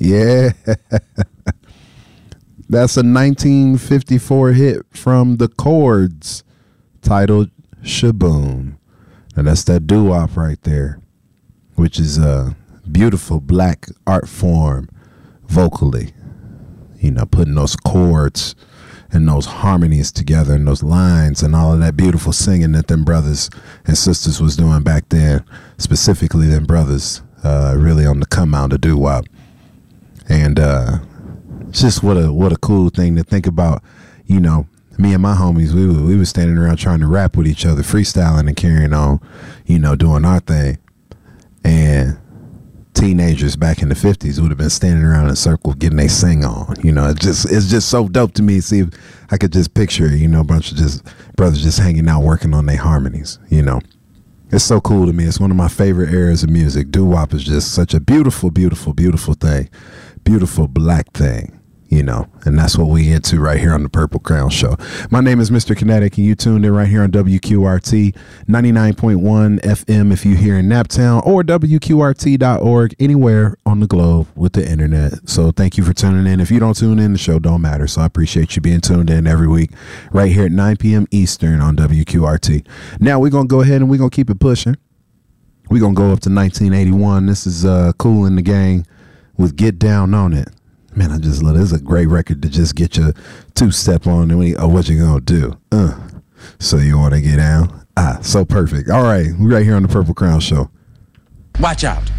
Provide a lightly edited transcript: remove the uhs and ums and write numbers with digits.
Yeah. That's a 1954 hit from The Chords titled Shaboom. Now that's that doo-wop right there, which is a beautiful black art form vocally. You know, putting those chords and those harmonies together and those lines and all of that beautiful singing that them brothers and sisters was doing back then, specifically them brothers, really on the come out of doo-wop. And just what a cool thing to think about. You know, me and my homies, we were standing around trying to rap with each other, freestyling and carrying on, you know, doing our thing. And teenagers back in the 50s would have been standing around in a circle getting they sing on. You know, it's just so dope to me. See if I could just picture, you know, a bunch of just brothers just hanging out working on their harmonies. You know, it's so cool to me. It's one of my favorite eras of music. Doo-wop is just such a beautiful, beautiful, beautiful thing. Beautiful black thing. You know, and that's what we into right here on the Purple Crown Show. My name is Mr. Kinetic, and you tuned in right here on WQRT 99.1 FM if you're here in Naptown, or WQRT.org, anywhere on the globe with the internet. So thank you for tuning in. If you don't tune in, the show don't matter. So I appreciate you being tuned in every week right here at 9 p.m. Eastern on WQRT. Now we're going to go ahead and we're going to keep it pushing. We're going to go up to 1981. This is Kool and the Gang with Get Down on It. Man, I just love it. It's a great record to just get your two-step on and what you gonna do. So you want to get down? So perfect. All right, we're right here on the Purple Crown Show. Watch out.